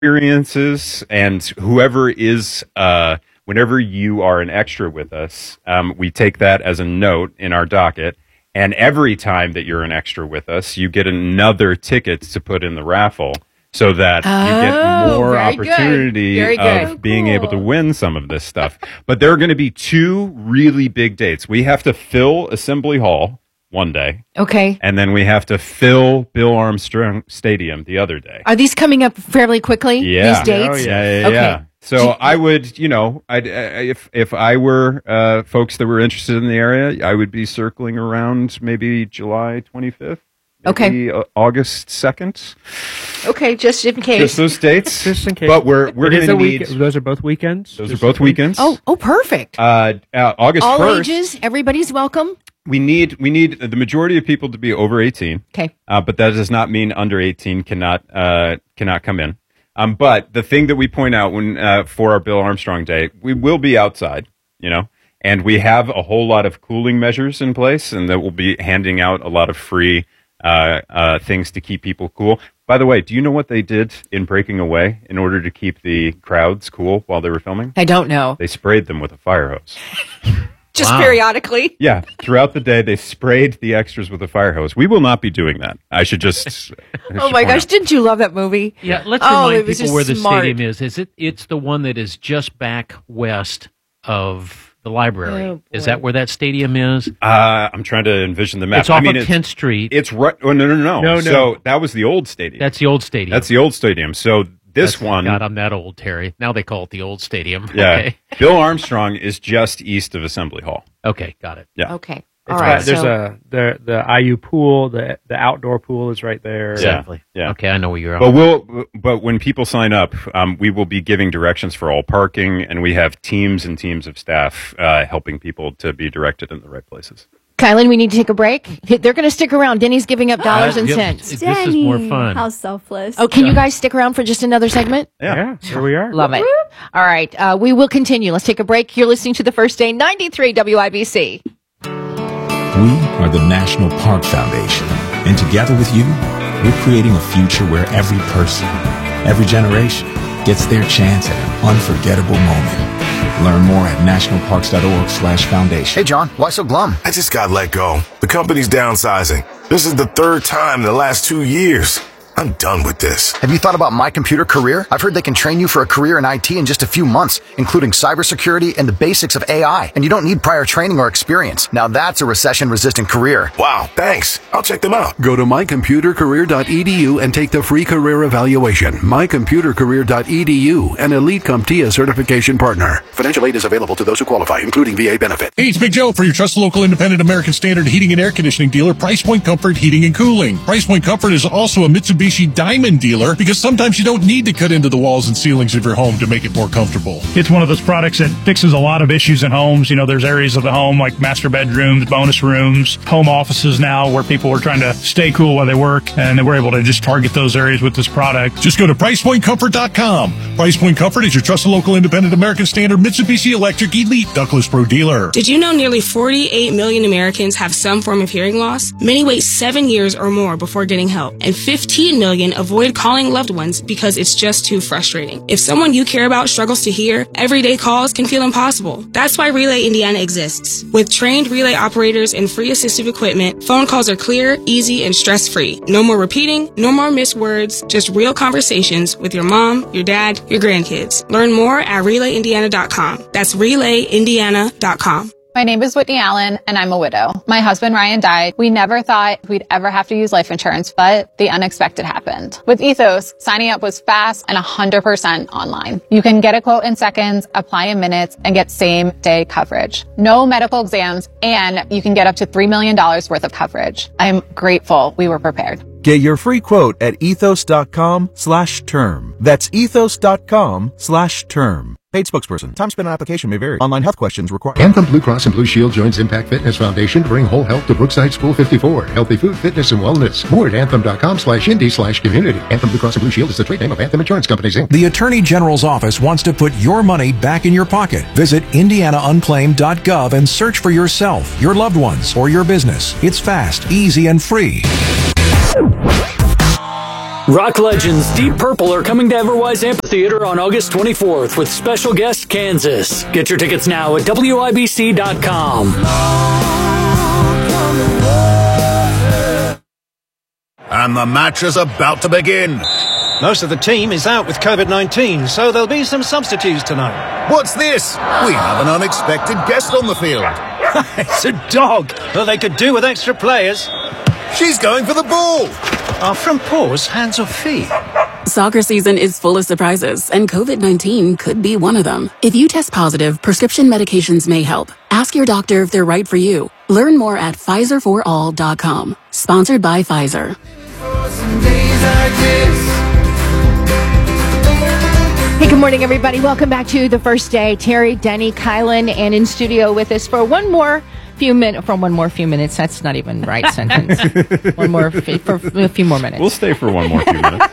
experiences, and whoever is, whenever you are an extra with us, we take that as a note in our docket. And every time that you're an extra with us, you get another ticket to put in the raffle so that you get more opportunity of being able to win some of this stuff. But there are going to be 2 really big dates. We have to fill Assembly Hall one day. Okay. And then we have to fill Bill Armstrong Stadium the other day. Are these coming up fairly quickly? Yeah. These dates? Oh, yeah. Okay. So I would, if I were folks that were interested in the area, I would be circling around maybe July 25th. Maybe August 2nd. Okay, just in case. Just those dates. Just in case. But we're going to need... Those are both weekends? Those are both weekends. Oh, perfect. August 1st. All ages, everybody's welcome. We need the majority of people to be over 18. Okay. But that does not mean under 18 cannot come in. But the thing that we point out when for our Bill Armstrong Day, we will be outside, and we have a whole lot of cooling measures in place, and that we'll be handing out a lot of free things to keep people cool. By the way, do you know what they did in Breaking Away in order to keep the crowds cool while they were filming? I don't know. They sprayed them with a fire hose. Just periodically? Yeah. Throughout the day, they sprayed the extras with a fire hose. We will not be doing that. I should just... Oh my gosh, didn't you love that movie? Yeah, let's remind people where the stadium is. It's the one that is just back west of the library. Is that where that stadium is? I'm trying to envision the map. It's off of 10th Street. It's right... Oh, no. So that was the old stadium. That's the old stadium. That's the old stadium. So... one... God, I'm that old, Terry. Now they call it the old stadium. Yeah. Okay. Bill Armstrong is just east of Assembly Hall. Okay, got it. Yeah. Okay. All right. There's the IU pool, the outdoor pool is right there. Exactly. Yeah. Okay, I know where you're at. But when people sign up, we will be giving directions for all parking, and we have teams and teams of staff helping people to be directed in the right places. Kylan, we need to take a break. They're going to stick around. Denny's giving up dollars and cents. This is more fun. How selfless. Oh, can you guys stick around for just another segment? Yeah, here we are. Love it. All right, we will continue. Let's take a break. You're listening to The First Day, 93 WIBC. We are the National Park Foundation, and together with you, we're creating a future where every person, every generation, gets their chance at an unforgettable moment. Learn more at nationalparks.org/foundation. Hey, John, why so glum? I just got let go. The company's downsizing. This is the 3rd time in the last 2 years. I'm done with this. Have you thought about My Computer Career? I've heard they can train you for a career in IT in just a few months, including cybersecurity and the basics of AI. And you don't need prior training or experience. Now that's a recession-resistant career. Wow, thanks. I'll check them out. Go to mycomputercareer.edu and take the free career evaluation. mycomputercareer.edu, an Elite CompTIA certification partner. Financial aid is available to those who qualify, including VA benefit. Hey, it's Big Joe for your trusted local independent American Standard heating and air conditioning dealer, Price Point Comfort Heating and Cooling. Price Point Comfort is also a Mitsubishi Diamond dealer because sometimes you don't need to cut into the walls and ceilings of your home to make it more comfortable. It's one of those products that fixes a lot of issues in homes. There's areas of the home like master bedrooms, bonus rooms, home offices now where people are trying to stay cool while they work, and we're able to just target those areas with this product. Just go to PricePointComfort.com. Price Point Comfort is your trusted local independent American Standard Mitsubishi Electric Elite Ductless Pro dealer. Did you know nearly 48 million Americans have some form of hearing loss? Many wait 7 years or more before getting help, and 15 million avoid calling loved ones because it's just too frustrating. If someone you care about struggles to hear, everyday calls can feel impossible. That's why Relay Indiana exists. With trained relay operators and free assistive equipment, phone calls are clear, easy, and stress-free. No more repeating, no more missed words, just real conversations with your mom, your dad, your grandkids. Learn more at RelayIndiana.com. That's RelayIndiana.com. My name is Whitney Allen, and I'm a widow. My husband, Ryan, died. We never thought we'd ever have to use life insurance, but the unexpected happened. With Ethos, signing up was fast and 100% online. You can get a quote in seconds, apply in minutes, and get same-day coverage. No medical exams, and you can get up to $3 million worth of coverage. I'm grateful we were prepared. Get your free quote at ethos.com/term. That's ethos.com/term. Paid spokesperson. Time spent on application may vary. Online health questions required. Anthem Blue Cross and Blue Shield joins Impact Fitness Foundation to bring whole health to Brookside School 54. Healthy food, fitness, and wellness. More at anthem.com/indy/community. Anthem Blue Cross and Blue Shield is the trade name of Anthem Insurance Companies, Inc. The Attorney General's office wants to put your money back in your pocket. Visit indianaunclaimed.gov and search for yourself, your loved ones, or your business. It's fast, easy, and free. Rock legends Deep Purple are coming to Everwise Amphitheater on August 24th with special guest Kansas. Get your tickets now at WIBC.com. And the match is about to begin. Most of the team is out with COVID-19, so there'll be some substitutes tonight. What's this? We have an unexpected guest on the field. It's a dog. Well, they could do with extra players. She's going for the ball. Are front paws hands or feet? Soccer season is full of surprises, and COVID-19 could be one of them. If you test positive, prescription medications may help. Ask your doctor if they're right for you. Learn more at PfizerForAll.com. Sponsored by Pfizer. Hey, good morning, everybody. Welcome back to The First Day. Terry, Denny, Kylan, and in studio with us for one more few minutes. That's not even the right sentence. For a few more minutes. We'll stay for one more few minutes.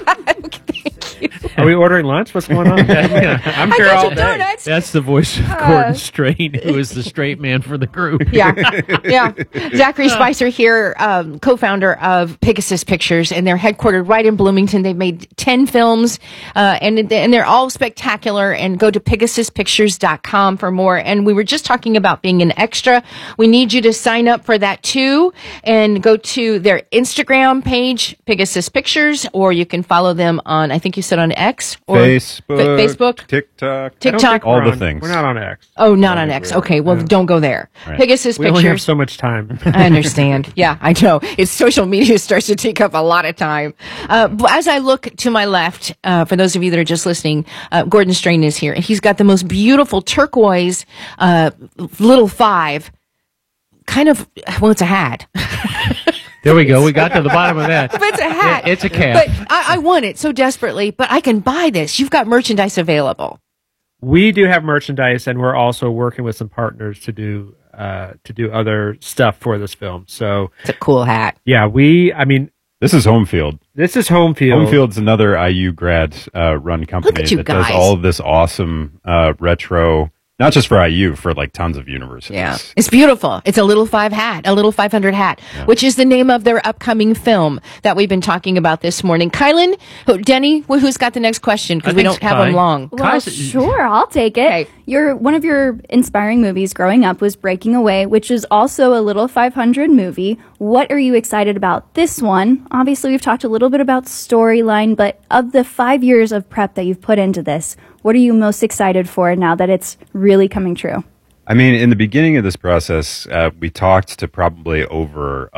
Are we ordering lunch? What's going on? I'm here all day. Donuts. That's the voice of Gordon Strain, who is the straight man for the group. Yeah. Zachary Spicer here, co-founder of Pegasus Pictures, and they're headquartered right in Bloomington. They've made 10 films, and they're all spectacular. And go to PegasusPictures.com for more. And we were just talking about being an extra. We need you to sign up for that too, and go to their Instagram page, Pegasus Pictures, or you can follow them on, I think you said on X or Facebook, TikTok, all the things. We're not on X. Oh, not on X. Okay, well, don't go there. Right. Pegasus We Pictures. only have so much time. I understand. Yeah, I know. It's social media starts to take up a lot of time. As I look to my left, for those of you that are just listening, Gordon Strain is here, and he's got the most beautiful turquoise little 5. Kind of, well, it's a hat. There we go. We got to the bottom of that. But it's a hat. Yeah, it's a cap. But I want it so desperately, but I can buy this. You've got merchandise available. We do have merchandise, and we're also working with some partners to do other stuff for this film. So it's a cool hat. Yeah, this is Homefield. This is Homefield. Homefield's another IU grad run company Look at you that guys. does all of this awesome retro. Not just for IU, for like tons of universities. Yeah. It's beautiful. It's a little 5 hat, a little 500 hat, which is the name of their upcoming film that we've been talking about this morning. Kylan, Denny, who's got the next question? Because we don't have them long. Well, sure, I'll take it. One of your inspiring movies growing up was Breaking Away, which is also a little 500 movie. What are you excited about this one? Obviously, we've talked a little bit about storyline, but of the 5 years of prep that you've put into this, what are you most excited for now that it's really coming true? I mean, in the beginning of this process, we talked to probably over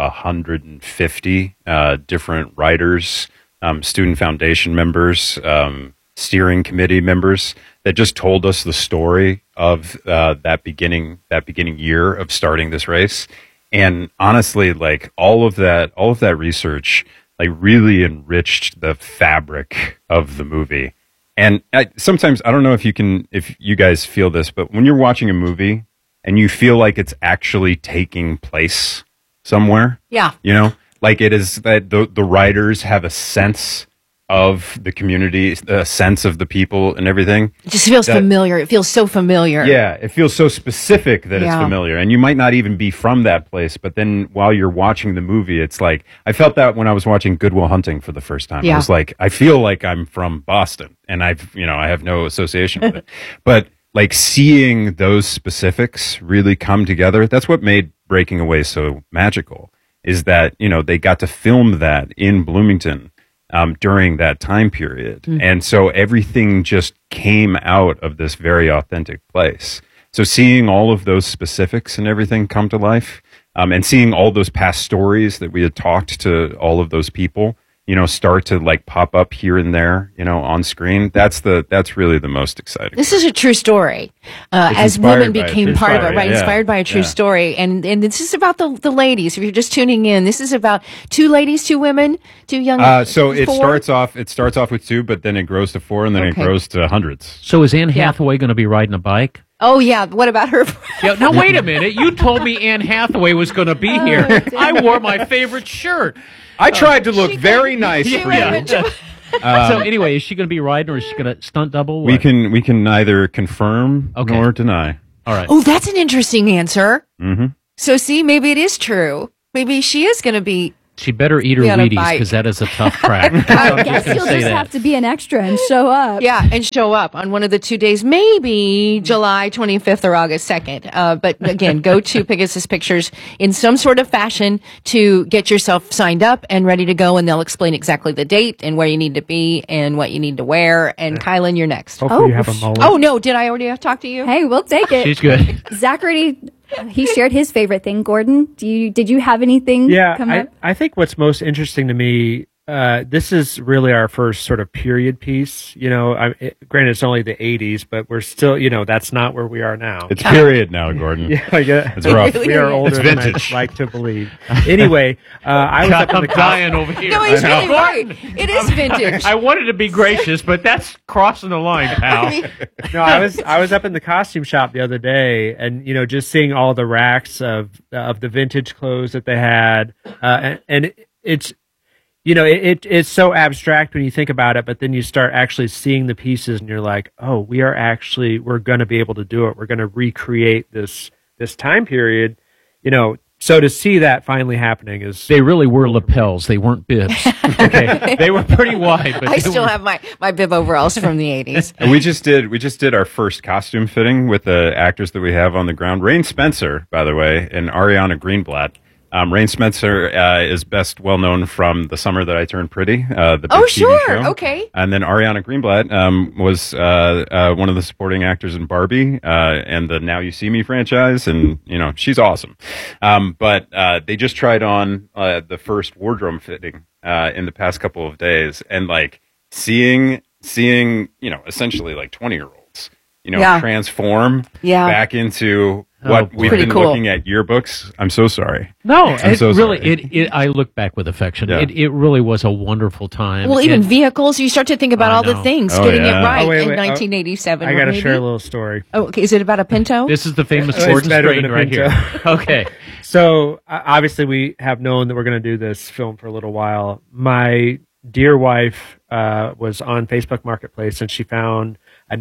150 different writers, student foundation members, steering committee members that just told us the story of that beginning year of starting this race. And honestly, like all of that research, like really enriched the fabric of the movie. And sometimes, I don't know if you guys feel this, but when you're watching a movie and you feel like it's actually taking place somewhere, like it is that the writers have a sense of the community, a sense of the people and everything. It just feels familiar. It feels so familiar. Yeah, it feels so specific that it's familiar. And you might not even be from that place, but then while you're watching the movie, it's like, I felt that when I was watching Good Will Hunting for the first time. I was like, I feel like I'm from Boston, and I have no association with it. But like seeing those specifics really come together, that's what made Breaking Away so magical, is that, they got to film that in Bloomington during that time period. And so everything just came out of this very authentic place. So seeing all of those specifics and everything come to life, and seeing all those past stories that we had talked to all of those people, start to like pop up here and there, on screen. That's really the most exciting. This is a true story. As women became part of it, right? Inspired by a true story. And this is about the ladies. If you're just tuning in, this is about 2 ladies, 2 women, 2 young. So it 4? starts off with 2, but then it grows to 4, and then it grows to hundreds. So is Anne Hathaway going to be riding a bike? Oh, yeah. What about her? No, wait a minute. You told me Anne Hathaway was going to be here. I wore my favorite shirt. I tried to look very nice for you. So anyway, is she going to be riding, or is she going to stunt double? We can neither confirm nor deny. All right. Oh, that's an interesting answer. Mm-hmm. So see, maybe it is true. Maybe she is going to be She better eat her Wheaties because that is a tough crack. I guess you'll just have to be an extra and show up. Yeah, and show up on one of the 2 days, maybe July 25th or August 2nd. But again, go to Pegasus Pictures in some sort of fashion to get yourself signed up and ready to go, and they'll explain exactly the date and where you need to be and what you need to wear. And Kylan, you're next. Hopefully you have a mullet. Oh, no, did I already talk to you? Hey, we'll take it. She's good. Zach already, he shared his favorite thing. Gordon, did you have anything come up? I think what's most interesting to me, this is really our first sort of period piece. You know, granted, it's only the 80s, but we're still, you know, that's not where we are now. It's period now, Gordon. Yeah, it's rough. We are older than I like to believe. Anyway, I was up in the dying over here. No, he's really right. It is vintage. I wanted to be gracious, but that's crossing the line, pal. No, I was up in the costume shop the other day, and you know, just seeing all the racks of the vintage clothes that they had, and it's. You know, it's so abstract when you think about it, but then you start actually seeing the pieces and you're like, oh, we're going to be able to do it. We're going to recreate this time period, you know. So to see that finally happening is... They really were lapels. They weren't bibs. Okay. They were pretty wide. But I still have my bib overalls from the 80s. And we just did our first costume fitting with the actors that we have on the ground. Rain Spencer, by the way, and Ariana Greenblatt. Rain Spencer is best well known from The Summer That I Turned Pretty, the big TV show. Okay. And then Ariana Greenblatt was one of the supporting actors in Barbie and the Now You See Me franchise, and you know she's awesome. But they just tried on the first wardrobe fitting in the past couple of days, and like seeing you know essentially like 20-year-olds transform back into what we've been looking at yearbooks. I'm so sorry. No, I look back with affection. Yeah. It really was a wonderful time. Well, even vehicles, you start to think about all the things, getting it right in 1987. I got to share a little story. Oh, okay. Is it about a Pinto? This is the famous Gordon Strain right here. Okay. So obviously we have known that we're going to do this film for a little while. My dear wife was on Facebook Marketplace and she found a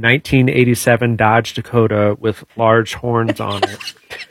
1987 Dodge Dakota with large horns on it.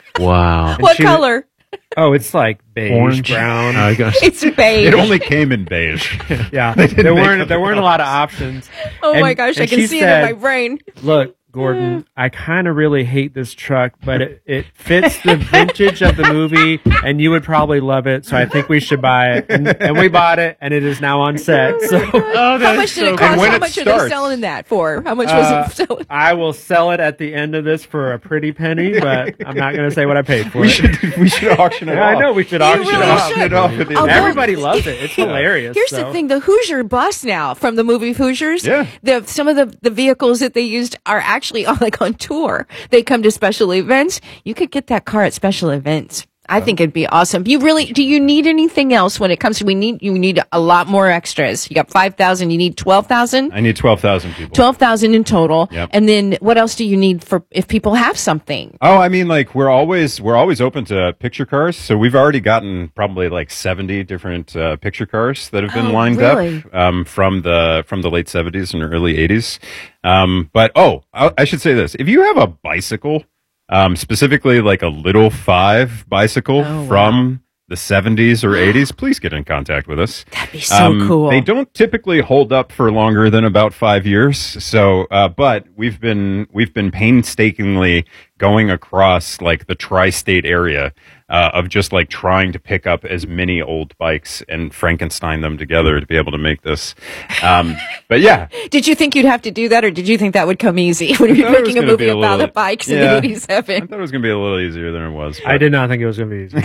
Wow. What color? Oh, it's like beige, orange, brown. It's beige. It only came in beige. Yeah, there weren't a lot of options. Oh my gosh, I can see it in my brain. Look, Gordon, I kind of really hate this truck, but it fits the vintage of the movie, and you would probably love it, so I think we should buy it. And we bought it, and it is now on set. So, how much did it cost? How much are they selling that for? How much was it selling? I will sell it at the end of this for a pretty penny, but I'm not going to say what I paid for it. We should auction it off. I know, we should auction it off. Everybody loves it. It's hilarious. Here's the thing, the Hoosier bus now, from the movie Hoosiers, some of the vehicles that they used are actually on tour. They come to special events. You could get that car at special events. I think it'd be awesome. Do you need anything else when it comes to, you need a lot more extras. You got 5,000, you need 12,000? I need 12,000 people. 12,000 in total. Yep. And then what else do you need for if people have something? Oh, I mean, like we're always open to picture cars. So we've already gotten probably like 70 different picture cars that have been lined up from the late 70s and early 80s. But I should say this. If you have a bicycle, specifically like a Little 5 bicycle from the 70s or 80s, please get in contact with us. That'd be so cool. They don't typically hold up for longer than about 5 years. So, but we've been painstakingly going across like the tri-state area of just like trying to pick up as many old bikes and Frankenstein them together to be able to make this. But yeah. Did you think you'd have to do that, or did you think that would come easy when you're making a movie about the bikes in the 87? I thought it was going to be a little easier than it was. I did not think it was going to be easy.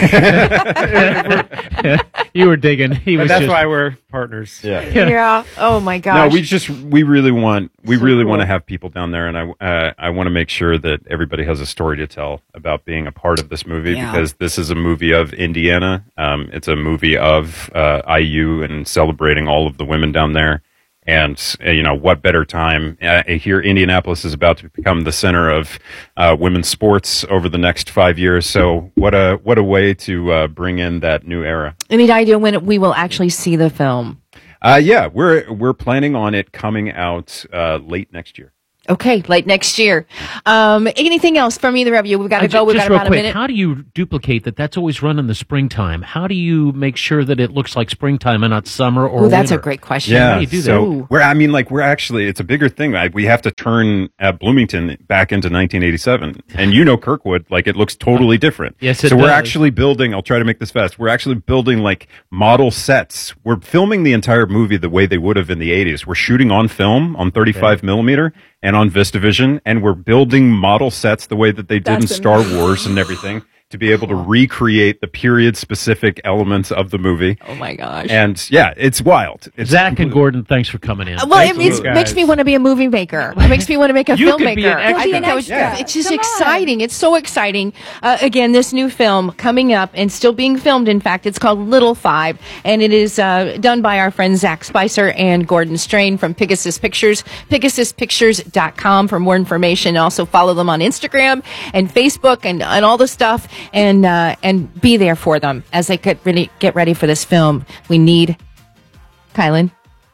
You were digging. That's why we're partners. Yeah. Oh my gosh. No, we really want to have people down there, and I want to make sure that everybody has a story to tell about being a part of this movie, because this is a movie of Indiana. It's a movie of IU and celebrating all of the women down there. And, what better time here? Indianapolis is about to become the center of women's sports over the next 5 years. So what a way to bring in that new era. Any idea when we will actually see the film? We're planning on it coming out late next year. Okay, late next year. Anything else from either of you? We've got to go. We've got about a minute. How do you duplicate that? That's always run in the springtime. How do you make sure that it looks like springtime and not summer or winter? That's a great question. Yeah, how do you do that? So we're actually, it's a bigger thing. We have to turn Bloomington back into 1987. And Kirkwood, it looks totally different. Yes, it So does. we're actually building, I'll try to make this fast. We're actually building model sets. We're filming the entire movie the way they would have in the 80s. We're shooting on film on 35 millimeter. And on VistaVision, and we're building model sets the way that they did in Star Wars and everything to be able to recreate the period-specific elements of the movie. Oh, my gosh. And, it's wild. It's Zach and Gordon, thanks for coming in. Well, it makes me want to be a movie maker. It makes me want to make a You filmmaker. could be an extra. It's just exciting. It's so exciting. Again, this new film coming up and still being filmed, in fact, it's called Little Five, and it is done by our friends Zach Spicer and Gordon Strain from Pegasus Pictures, PegasusPictures.com for more information. Also follow them on Instagram and Facebook and all the stuff, and be there for them as they get ready for this film. We need Kylan.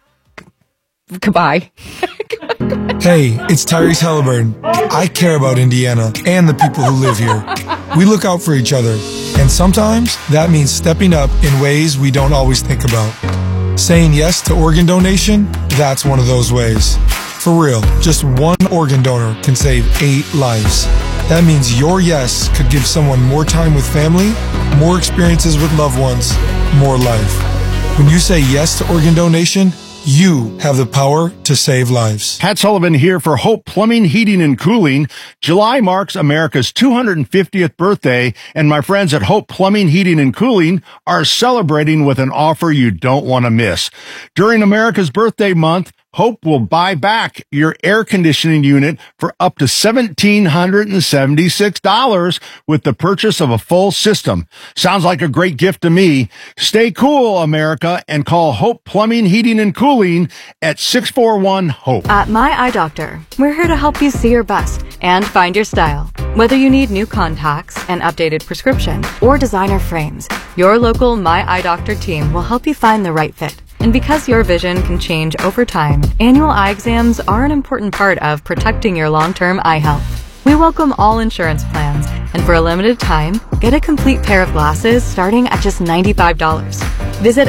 Goodbye. Hey, it's Tyrese Halliburton. I care about Indiana and the people who live here. We look out for each other, and sometimes that means stepping up in ways we don't always think about. Saying yes to organ donation, that's one of those ways. For real, just one organ donor can save 8 lives. That means your yes could give someone more time with family, more experiences with loved ones, more life. When you say yes to organ donation, you have the power to save lives. Pat Sullivan here for Hope Plumbing, Heating, and Cooling. July marks America's 250th birthday, and my friends at Hope Plumbing, Heating, and Cooling are celebrating with an offer you don't want to miss. During America's birthday month, Hope will buy back your air conditioning unit for up to $1,776 with the purchase of a full system. Sounds like a great gift to me. Stay cool, America, and call Hope Plumbing, Heating, and Cooling at 641-HOPE. At My Eye Doctor, we're here to help you see your best and find your style. Whether you need new contacts, an updated prescription, or designer frames, your local My Eye Doctor team will help you find the right fit. And because your vision can change over time, annual eye exams are an important part of protecting your long-term eye health. We welcome all insurance plans, and for a limited time, get a complete pair of glasses starting at just $95. Visit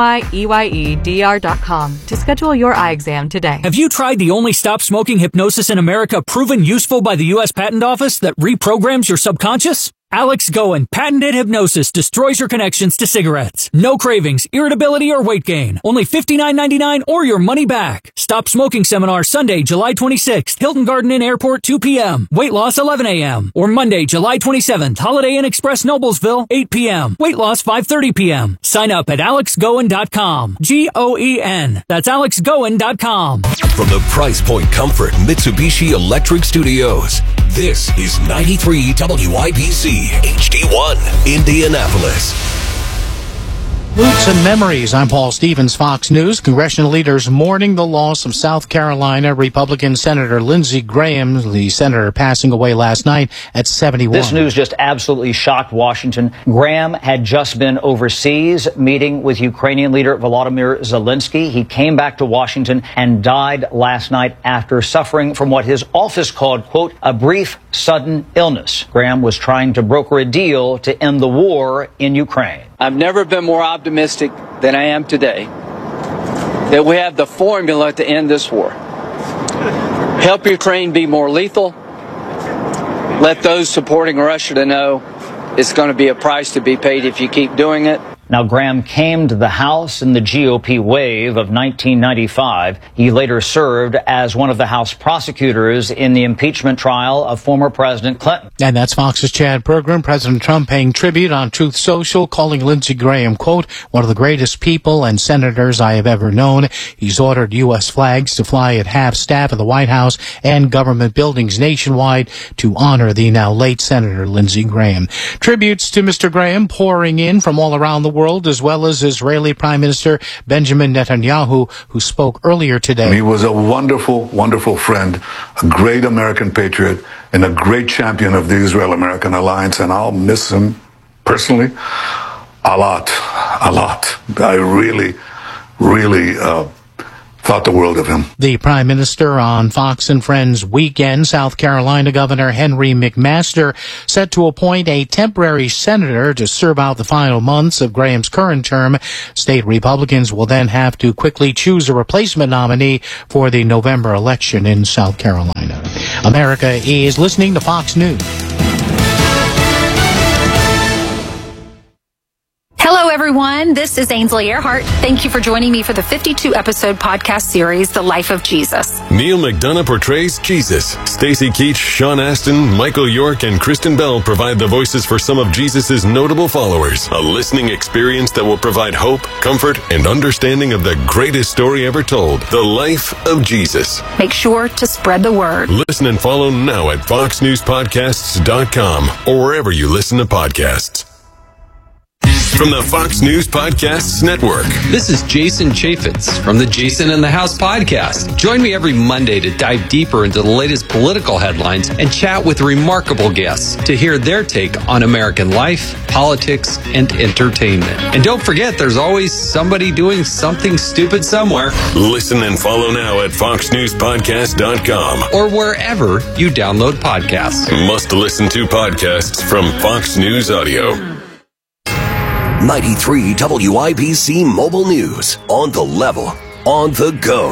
MYEYEDR.com to schedule your eye exam today. Have you tried the only stop smoking hypnosis in America proven useful by the U.S. Patent Office that reprograms your subconscious? Alex Goen patented hypnosis destroys your connections to cigarettes. No cravings, irritability, or weight gain. Only $59.99 or your money back. Stop Smoking Seminar Sunday, July 26th. Hilton Garden Inn Airport, 2 p.m. Weight loss, 11 a.m. Or Monday, July 27th. Holiday Inn Express Noblesville, 8 p.m. Weight loss, 5:30 p.m. Sign up at alexgoen.com. Goen. That's alexgoen.com. From the Price Point Comfort Mitsubishi Electric Studios, this is 93 WIBC HD1, Indianapolis. Roots and Memories. I'm Paul Stevens, Fox News. Congressional leaders mourning the loss of South Carolina Republican Senator Lindsey Graham, the senator passing away last night at 71. This news just absolutely shocked Washington. Graham had just been overseas meeting with Ukrainian leader Volodymyr Zelensky. He came back to Washington and died last night after suffering from what his office called, quote, a brief sudden illness. Graham was trying to broker a deal to end the war in Ukraine. I've never been more optimistic than I am today that we have the formula to end this war. Help Ukraine be more lethal. Let those supporting Russia to know it's going to be a price to be paid if you keep doing it. Now, Graham came to the House in the GOP wave of 1995. He later served as one of the House prosecutors in the impeachment trial of former President Clinton. And that's Fox's Chad Pergram. President Trump paying tribute on Truth Social, calling Lindsey Graham, quote, one of the greatest people and senators I have ever known. He's ordered U.S. flags to fly at half-staff of the White House and government buildings nationwide to honor the now late Senator Lindsey Graham. Tributes to Mr. Graham pouring in from all around the world, as well as Israeli Prime Minister Benjamin Netanyahu, who spoke earlier today. He was a wonderful, wonderful friend, a great American patriot, and a great champion of the Israel-American alliance, and I'll miss him personally a lot. I really thought the world of him. The Prime Minister on Fox and Friends Weekend, South Carolina Governor Henry McMaster set to appoint a temporary senator to serve out the final months of Graham's current term. State Republicans will then have to quickly choose a replacement nominee for the November election in South Carolina. America is listening to Fox News. Hello, everyone. This is Ainsley Earhart. Thank you for joining me for the 52-episode podcast series, The Life of Jesus. Neil McDonough portrays Jesus. Stacey Keach, Sean Astin, Michael York, and Kristen Bell provide the voices for some of Jesus' notable followers. A listening experience that will provide hope, comfort, and understanding of the greatest story ever told, The Life of Jesus. Make sure to spread the word. Listen and follow now at foxnewspodcasts.com or wherever you listen to podcasts. From the Fox News Podcasts Network. This is Jason Chaffetz from the Jason in the House podcast. Join me every Monday to dive deeper into the latest political headlines and chat with remarkable guests to hear their take on American life, politics, and entertainment. And don't forget, there's always somebody doing something stupid somewhere. Listen and follow now at foxnewspodcast.com or wherever you download podcasts. Must listen to podcasts from Fox News Audio. 93 WIBC Mobile News. On the level. On the go.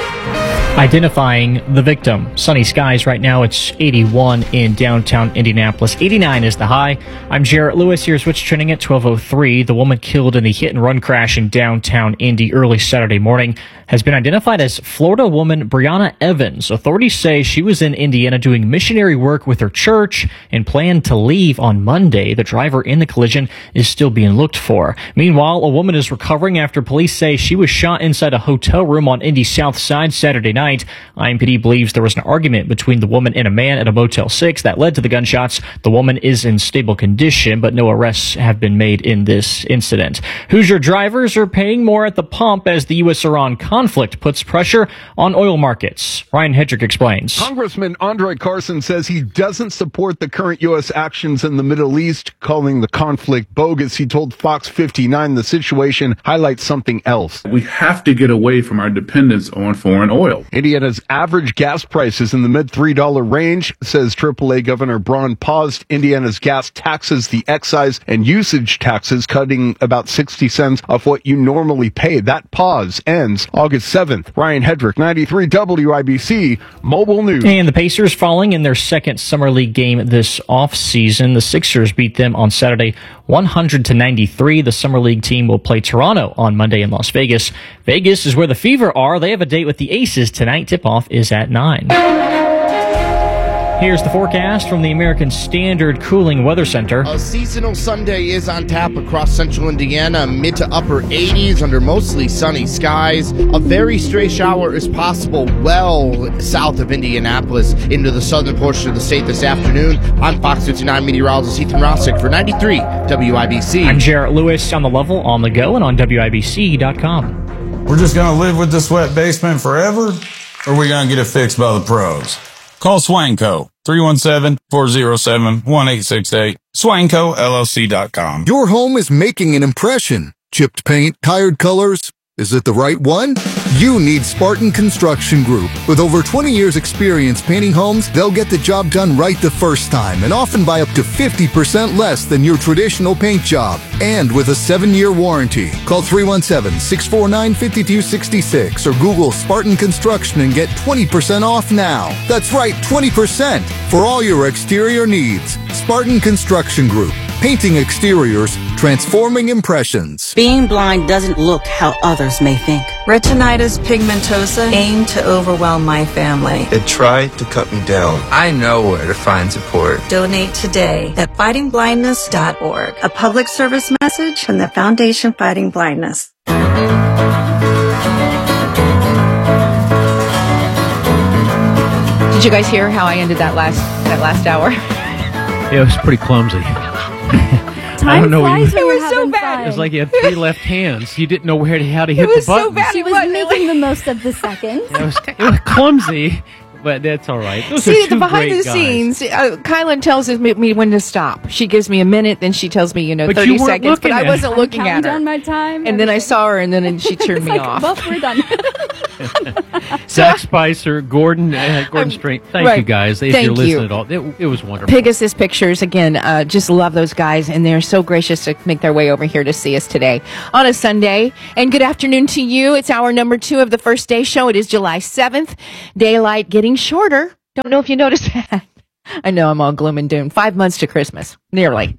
Identifying the victim. Sunny skies right now. It's 81 in downtown Indianapolis. 89 is the high. I'm Jarrett Lewis. Here's what's trending at 12:03. The woman killed in the hit-and-run crash in downtown Indy early Saturday morning has been identified as Florida woman Brianna Evans. Authorities say she was in Indiana doing missionary work with her church and planned to leave on Monday. The driver in the collision is still being looked for. Meanwhile, a woman is recovering after police say she was shot inside a hotel room on Indy's South Side Saturday night. IMPD believes there was an argument between the woman and a man at a Motel 6 that led to the gunshots. The woman is in stable condition, but no arrests have been made in this incident. Hoosier drivers are paying more at the pump as the U.S.-Iran conflict puts pressure on oil markets. Ryan Hedrick explains. Congressman Andre Carson says he doesn't support the current U.S. actions in the Middle East, calling the conflict bogus. He told Fox 59 the situation highlights something else. We have to get away from our dependence on foreign oil. Indiana's average gas prices in the mid-$3 range, says AAA Governor Braun paused Indiana's gas taxes, the excise and usage taxes, cutting about 60 cents off what you normally pay. That pause ends August 7th. Ryan Hedrick, 93 WIBC Mobile News. And the Pacers falling in their second Summer League game this offseason. The Sixers beat them on Saturday 100-93. The Summer League team will play Toronto on Monday in Las Vegas. Vegas is where the Fever are. They have a date with the Aces tonight. Tip-off is at 9. Here's the forecast from the American Standard Cooling Weather Center. A seasonal Sunday is on tap across central Indiana, mid to upper 80s under mostly sunny skies. A very stray shower is possible well south of Indianapolis into the southern portion of the state this afternoon. I'm Fox 59 meteorologist Ethan Rossick for 93 WIBC. I'm Jarrett Lewis on the level, on the go, and on WIBC.com. We're just going to live with this wet basement forever, or are we going to get it fixed by the pros? Call Swanco, 317-407-1868, SwancoLLC.com. Your home is making an impression. Chipped paint, tired colors. Is it the right one? You need Spartan Construction Group. With over 20 years experience painting homes, they'll get the job done right the first time and often by up to 50% less than your traditional paint job. And with a 7-year warranty. Call 317-649-5266 or Google Spartan Construction and get 20% off now. That's right, 20% for all your exterior needs. Spartan Construction Group. Painting exteriors, transforming impressions. Being blind doesn't look how others may think. Retinitis pigmentosa aimed to overwhelm my family. It tried to cut me down. I know where to find support. Donate today at fightingblindness.org. A public service message from the Foundation Fighting Blindness. Did you guys hear how I ended that last hour? It was pretty clumsy. I don't know. It was so bad. It was like you had 3 left hands. You didn't know how to hit the button. It was so bad. She was making the most of the seconds. It was clumsy, but that's all right. See, the behind the scenes, Kylan tells me when to stop. She gives me a minute, then she tells me, 30 seconds. But I wasn't looking at her. On my time. And then I saw her, and then she turned me off. Well, we're done. Zach Spicer, Gordon Straight. Thank you guys. If you're listening at all, it was wonderful. Pegasus Pictures, again, just love those guys, and they're so gracious to make their way over here to see us today on a Sunday. And good afternoon to you. It's hour number 2 of the First Day Show. It is July 7th. Daylight getting shorter. Don't know if you noticed that. I know I'm all gloom and doom. 5 months to Christmas. Nearly.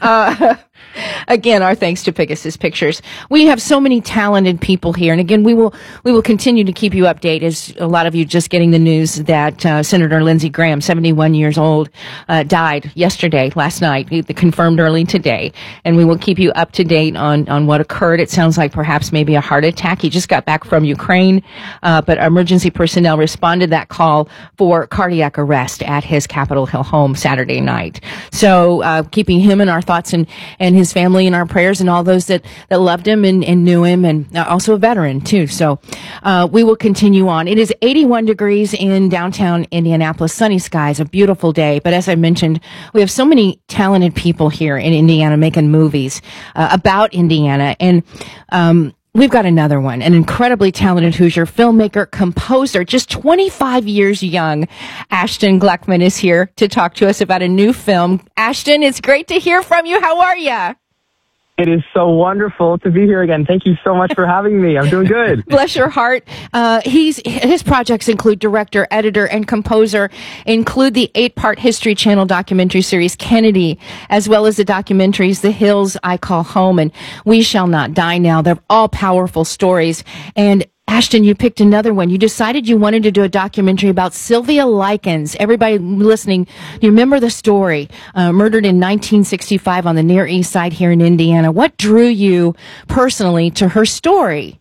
Again, our thanks to Pegasus Pictures. We have so many talented people here. And again, we will continue to keep you updated, as a lot of you just getting the news that Senator Lindsey Graham, 71 years old, died last night, confirmed early today. And we will keep you up to date on what occurred. It sounds like perhaps maybe a heart attack. He just got back from Ukraine, but emergency personnel responded to that call for cardiac arrest at his Capitol Hill home Saturday night. So keeping him in our thoughts and his family in our prayers, and all those that loved him and knew him, and also a veteran too. So we will continue on. It is 81 degrees in downtown Indianapolis, sunny skies, a beautiful day. But as I mentioned, we have so many talented people here in Indiana making movies about Indiana. And we've got another one, an incredibly talented Hoosier filmmaker, composer, just 25 years young. Ashton Gluckman is here to talk to us about a new film. Ashton, it's great to hear from you. How are you? It is so wonderful to be here again. Thank you so much for having me. I'm doing good. Bless your heart. His projects include director, editor, and composer, include the 8-part History Channel documentary series Kennedy, as well as the documentaries The Hills I Call Home and We Shall Not Die Now. They're all powerful stories. And Ashton, you picked another one. You decided you wanted to do a documentary about Sylvia Likens. Everybody listening, do you remember the story? Murdered in 1965 on the Near East Side here in Indiana. What drew you personally to her story?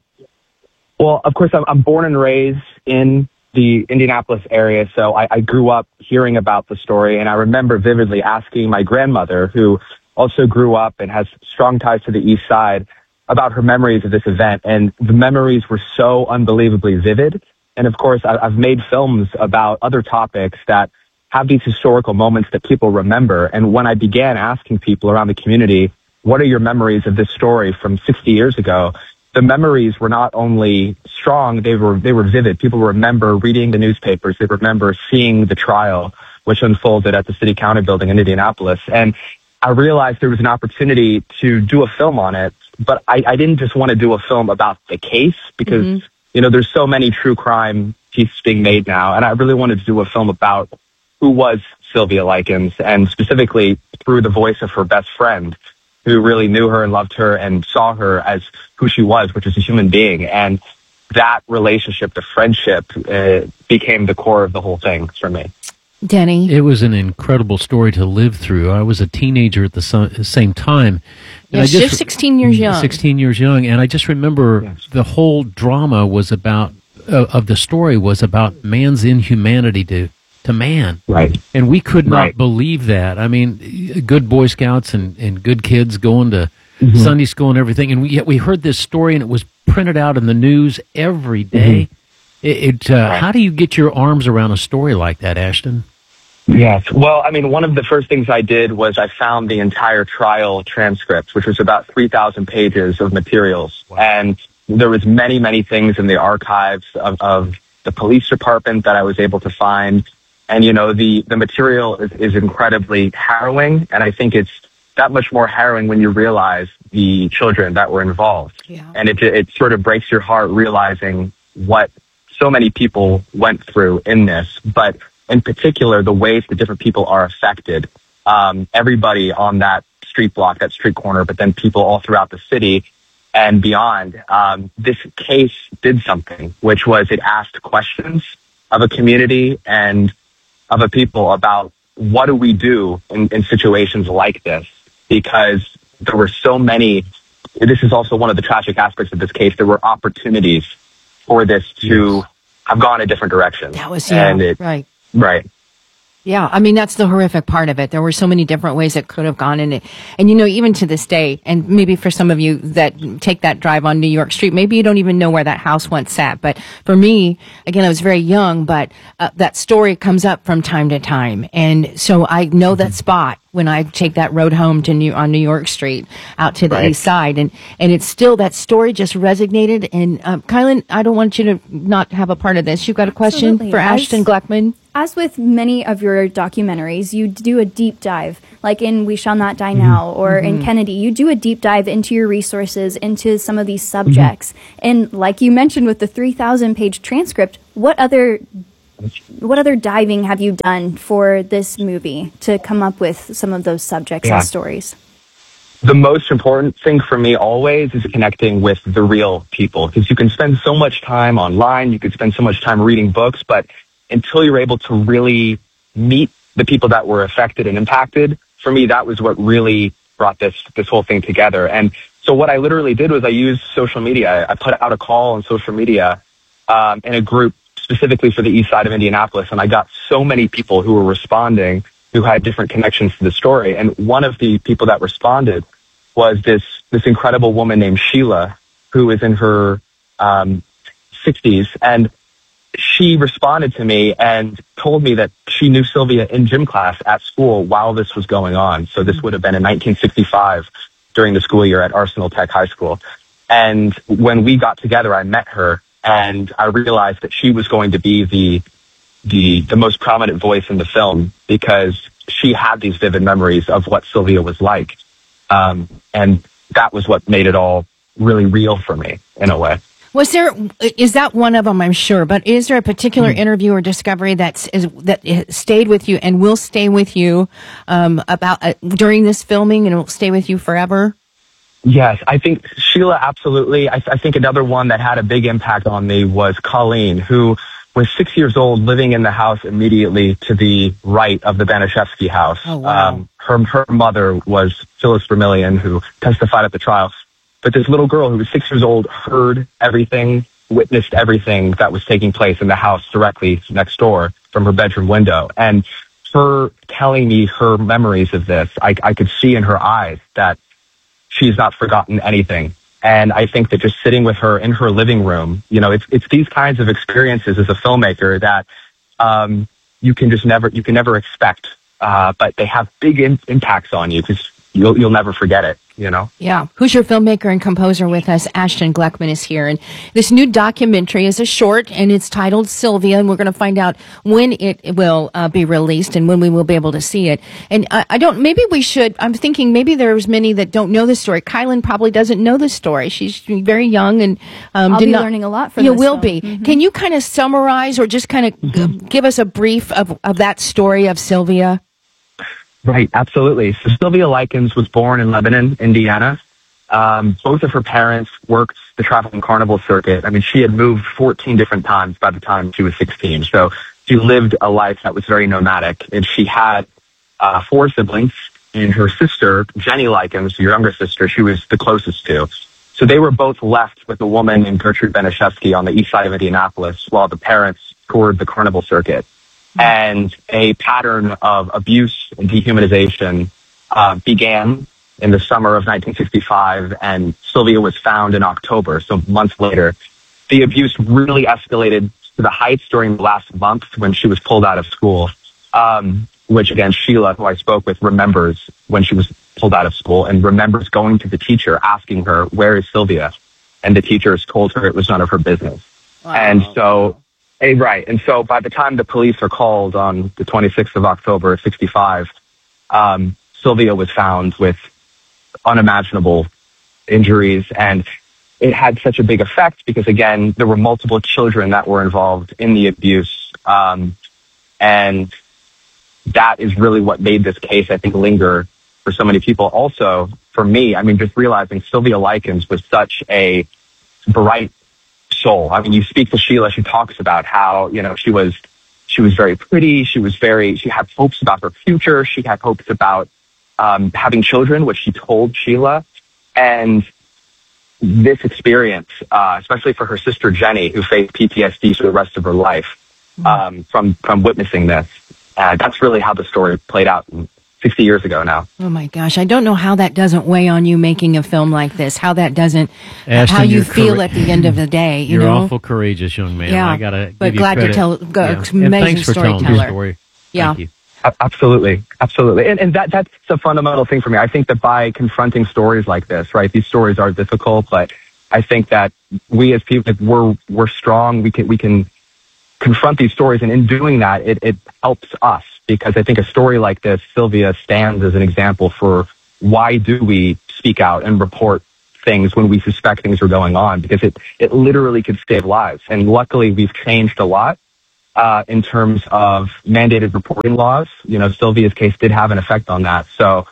Well, of course, I'm born and raised in the Indianapolis area, so I grew up hearing about the story, and I remember vividly asking my grandmother, who also grew up and has strong ties to the East Side, about her memories of this event, and the memories were so unbelievably vivid. And of course, I've made films about other topics that have these historical moments that people remember. And when I began asking people around the community, what are your memories of this story from 60 years ago? The memories were not only strong, they were vivid. People remember reading the newspapers. They remember seeing the trial, which unfolded at the City County building in Indianapolis. And I realized there was an opportunity to do a film on it. But I didn't just want to do a film about the case because, there's so many true crime pieces being made now. And I really wanted to do a film about who was Sylvia Likens, and specifically through the voice of her best friend, who really knew her and loved her and saw her as who she was, which is a human being. And that relationship, the friendship, became the core of the whole thing for me. Denny? It was an incredible story to live through. I was a teenager at the same time. Yes, just 16 years young. 16 years young. And I just remember the whole drama was about, of the story was about man's inhumanity to man. Right. And we could not believe that. I mean, good Boy Scouts and good kids going to Sunday school and everything. And yet we heard this story, and it was printed out in the news every day. How do you get your arms around a story like that, Ashton? Yes. Well, I mean, one of the first things I did was I found the entire trial transcript, which was about 3,000 pages of materials. Wow. And there was many, many things in the archives of the police department that I was able to find. And, the material is incredibly harrowing. And I think it's that much more harrowing when you realize the children that were involved. Yeah. And it sort of breaks your heart realizing what so many people went through in this, but in particular, the ways that different people are affected. Everybody on that street block, that street corner, but then people all throughout the city and beyond. This case did something, which was it asked questions of a community and of a people about what do we do in situations like this? Because there were so many, this is also one of the tragic aspects of this case, there were opportunities for this to have gone a different direction. That was, right. Right. Yeah, I mean, that's the horrific part of it. There were so many different ways it could have gone in it. And, even to this day, and maybe for some of you that take that drive on New York Street, maybe you don't even know where that house once sat. But for me, again, I was very young, but that story comes up from time to time. And so I know that spot. when I take that road home to on New York Street out to the east side. And it's still, that story just resonated. And Kylan, I don't want you to not have a part of this. You've got a question for Ashton Gluckman? As with many of your documentaries, you do a deep dive, like in We Shall Not Die Now or in Kennedy. You do a deep dive into your resources, into some of these subjects. And like you mentioned with the 3,000-page transcript, what other diving have you done for this movie to come up with some of those subjects and stories? The most important thing for me always is connecting with the real people, because you can spend so much time online, you can spend so much time reading books, but until you're able to really meet the people that were affected and impacted, for me, that was what really brought this whole thing together. And so what I literally did was I used social media. I put out a call on social media in a group specifically for the east side of Indianapolis, and I got so many people who were responding who had different connections to the story. And one of the people that responded was this incredible woman named Sheila, who is in her 60s, and she responded to me and told me that she knew Sylvia in gym class at school while this was going on. So this would have been in 1965 during the school year at Arsenal Tech High School. And when we got together, I met her, and I realized that she was going to be the most prominent voice in the film, because she had these vivid memories of what Sylvia was like. And that was what made it all really real for me in a way. Is that one of them, I'm sure, but is there a particular interview or discovery that stayed with you and will stay with you during this filming, and it will stay with you forever? Yes, I think Sheila, absolutely. I think another one that had a big impact on me was Colleen, who was 6 years old, living in the house immediately to the right of the Banashevsky house. Oh, wow. Her mother was Phyllis Vermillion, who testified at the trial. But this little girl who was 6 years old heard everything, witnessed everything that was taking place in the house directly next door from her bedroom window. And her telling me her memories of this, I could see in her eyes that she's not forgotten anything. And I think that just sitting with her in her living room, it's these kinds of experiences as a filmmaker that you can never expect, but they have big impacts on you, because you'll never forget it. Yeah. Who's your filmmaker and composer with us? Ashton Gluckman is here. And this new documentary is a short, and it's titled Sylvia, and we're going to find out when it will be released and when we will be able to see it. And I'm thinking maybe there's many that don't know the story. Kylan probably doesn't know the story. She's very young and I'll be learning a lot from this. You will be. Mm-hmm. Can you kind of summarize or just kind of give us a brief of that story of Sylvia? Right, absolutely. So Sylvia Likens was born in Lebanon, Indiana. Both of her parents worked the traveling carnival circuit. I mean, she had moved 14 different times by the time she was 16. So she lived a life that was very nomadic. And she had 4 siblings. And her sister, Jenny Likens, your younger sister, she was the closest to. So they were both left with a woman named Gertrude Banashevsky on the east side of Indianapolis while the parents toured the carnival circuit. And a pattern of abuse and dehumanization began in the summer of 1965, and Sylvia was found in October, so months later. The abuse really escalated to the heights during the last month when she was pulled out of school, which, again, Sheila, who I spoke with, remembers when she was pulled out of school and remembers going to the teacher asking her, "Where is Sylvia?" And the teachers told her it was none of her business. Wow. And so... Right. And so by the time the police are called on the 26th of October, 65, Sylvia was found with unimaginable injuries. And it had such a big effect because, again, there were multiple children that were involved in the abuse. And that is really what made this case, I think, linger for so many people. Also, for me, I mean, just realizing Sylvia Likens was such a bright soul. I mean, you speak to Sheila, she talks about how, she was very pretty. She had hopes about her future. She had hopes about having children, which she told Sheila. And this experience, especially for her sister Jenny, who faced PTSD for the rest of her life from witnessing this, that's really how the story played out 60 years ago now. Oh my gosh. I don't know how that doesn't weigh on you making a film like this, how that doesn't, Ashton, how you feel at the end of the day. You're awful courageous, young man. Yeah, I gotta but give glad you you're amazing thanks for telling your story. Yeah. Thank you. Absolutely. And that's a fundamental thing for me. I think that by confronting stories like this, right, these stories are difficult, but I think that we as people, we're strong. We can confront these stories. And in doing that, it helps us, because I think a story like this, Sylvia, stands as an example for why do we speak out and report things when we suspect things are going on, because it literally could save lives. And luckily we've changed a lot in terms of mandated reporting laws. Sylvia's case did have an effect on that. So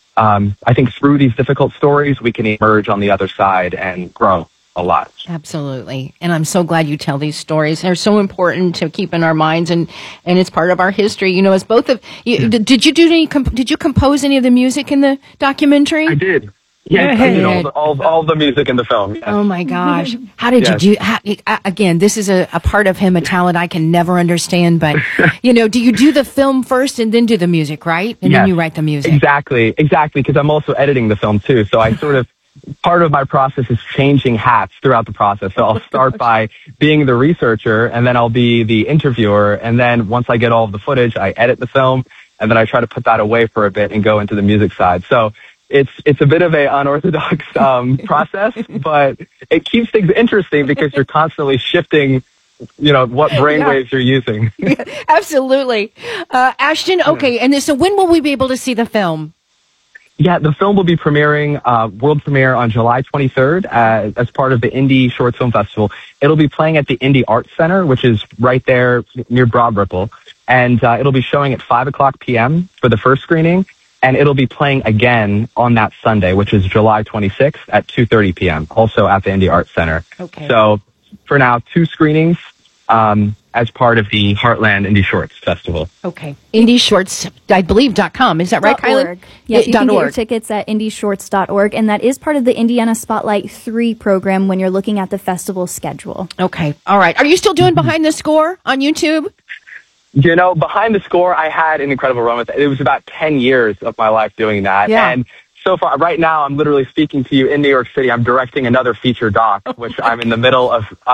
I think through these difficult stories, we can emerge on the other side and grow a lot. Absolutely. And I'm so glad you tell these stories. They're so important to keep in our minds, and it's part of our history. As both of you, did you compose any of the music in the documentary? I did. Yeah, I did all the music in the film. Yes. Oh my gosh. How did you do, again, this is a part of him, a talent I can never understand, but do you do the film first and then do the music, right? And then you write the music. Exactly. Because I'm also editing the film too. So I sort of, part of my process is changing hats throughout the process. So I'll start by being the researcher, and then I'll be the interviewer. And then once I get all of the footage, I edit the film, and then I try to put that away for a bit and go into the music side. So it's a bit of a unorthodox process, but it keeps things interesting because you're constantly shifting, what brainwaves you're using. Yeah, absolutely. Ashton, okay. And so when will we be able to see the film? Yeah, the film will be premiering, world premiere on July 23rd as part of the Indie Short Film Festival. It'll be playing at the Indie Arts Center, which is right there near Broad Ripple. And it'll be showing at 5:00 p.m. for the first screening. And it'll be playing again on that Sunday, which is July 26th at 2:30 p.m., also at the Indie Arts Center. Okay. So for now, 2 screenings as part of the Heartland Indie Shorts Festival. Okay. IndieShorts, I believe, .com. Is that right, Kylan? Yeah, you can get your tickets at indieshorts.org, and that is part of the Indiana Spotlight 3 program when you're looking at the festival schedule. Okay. All right. Are you still doing Behind the Score on YouTube? Behind the Score, I had an incredible run with it. It was about 10 years of my life doing that. Yeah. And so far, right now, I'm literally speaking to you in New York City. I'm directing another feature doc, which I'm in the middle